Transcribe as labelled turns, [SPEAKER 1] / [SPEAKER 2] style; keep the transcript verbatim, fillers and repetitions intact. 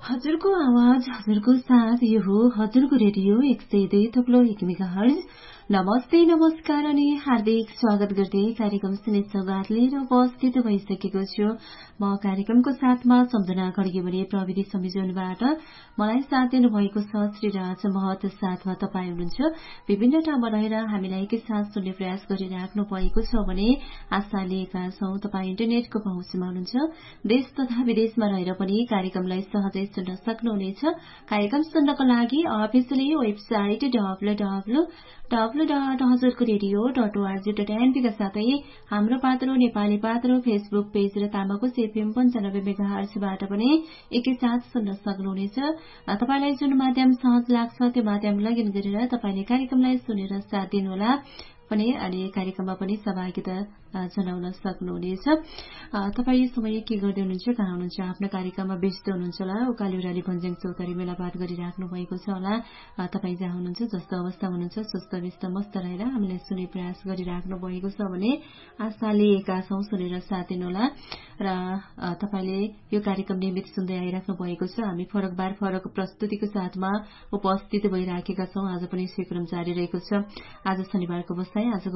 [SPEAKER 1] हजुरको आवाज हजुरको साथ यो हो हजुरको रेडियो एक सय दुई थप्लो एक मेगाहर्ज। नमस्ते नमस्कार अनि हार्दिक स्वागत गर्दै कार्यक्रम सुने सौगात लिएर उपस्थित भइसकेको छु। म कार्यक्रमको साथमा सम्झना खड्गे भने प्रविधि संयोजनबाट मलाई साथ दिनु भएको छ श्रीराज महत। साथमा तपाईँ हुनुहुन्छ। विभिन्न ठाउँमा रहेर हामीलाई एकैसाथ सुन्ने प्रयास गरिराख्नु भएको छ भने आशा लिएका छौं तपाईँ इन्टरनेटको पहुँचमा हुनुहुन्छ। देश तथा विदेशमा रहेर पनि कार्यक्रमलाई सहजै सुन्न सक्नुहुनेछ। कार्यक्रम सुन्नको लागि officially website W W W dot हजुरको रेडियो डट ओआरजी डट एनपीका साथै हाम्रो पात्रो नेपाली पात्रो फेसबुक पेज र तामाकोस एफएम पन्चानब्बे मेगाहर्जबाट पनि एकैसाथ सुन्न सक्नुहुनेछ। तपाईलाई जुन माध्यम सहज लाग्छ त्यो माध्यम लगइन गरेर तपाईले कार्यक्रमलाई सुनेर साथ दिनुहोला पनि अनि कार्यक्रममा पनि सहभागिता जनाउन सक्नुहुनेछ। तपाईँ समय के गर्दै हुनुहुन्छ, कहाँ हुनुहुन्छ, आफ्नो कार्यक्रममा व्यस्त हुनुहुन्छ होला, उकाली उराली भन्ज्याङ चौतारी मेलापात गरिराख्नु भएको छ होला। तपाईँ जहाँ हुनुहुन्छ, जस्तो अवस्था हुनुहुन्छ, स्वस्थ व्यस्त मस्त रहेर हामीले सुने प्रयास गरिराख्नु भएको छ भने आशा लिएका छौं सुनेर साथ दिनुहोला। र तपाईले यो कार्यक्रम नियमित सुन्दै आइराख्नु भएको छ। हामी फरक बार फरक प्रस्तुतिको साथमा उपस्थित भइराखेका छौं। आज पनि श्री क्रम जारी रहेको छ। आज शनिबारको बसाई आजको